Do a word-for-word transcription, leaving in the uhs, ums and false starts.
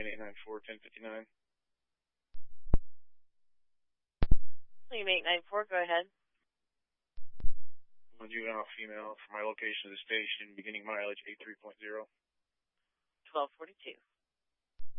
Again, eight nine four, ten fifty-nine. Claim eight nine four, go ahead. One juvenile female for my location of the station, beginning mileage eight three point zero. twelve forty-two.